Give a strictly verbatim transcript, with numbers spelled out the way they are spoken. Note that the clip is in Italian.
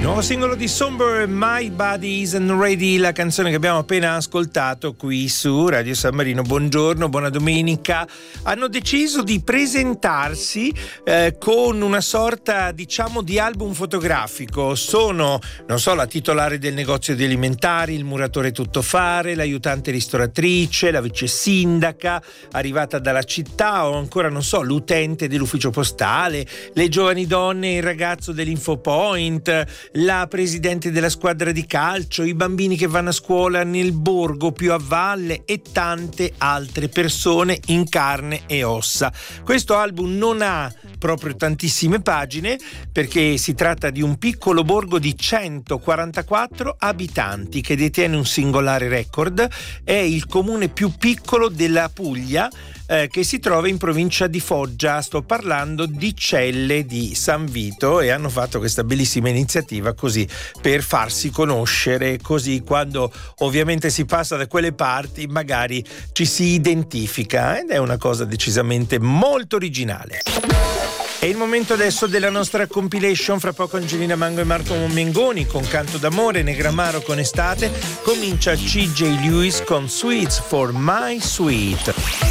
Nuovo singolo di Somber, My Body Isn't Ready, la canzone che abbiamo appena ascoltato qui su Radio San Marino. Buongiorno, buona domenica. Hanno deciso di presentarsi eh, con una sorta, diciamo, di album fotografico. Sono, non so, la titolare del negozio di alimentari, il muratore tuttofare, l'aiutante ristoratrice, la vice sindaca arrivata dalla città, o ancora, non so, l'utente dell'ufficio postale, le giovani donne, il ragazzo dell'Infopoint, la presidente della squadra di calcio, i bambini che vanno a scuola nel borgo più a valle e tante altre persone in carne e ossa. Questo album non ha proprio tantissime pagine perché si tratta di un piccolo borgo di centoquarantaquattro abitanti che detiene un singolare record. È il comune più piccolo della Puglia, eh, che si trova in provincia di Foggia. Sto parlando di Celle di San Vito, e hanno fatto questa bellissima iniziativa così per farsi conoscere, così quando ovviamente si passa da quelle parti magari ci si identifica, ed è una cosa decisamente molto originale. È il momento adesso della nostra compilation, fra poco Angelina Mango e Marco Mengoni con Canto d'amore, Negramaro con Estate. Comincia C J Lewis con Sweets for My Sweet.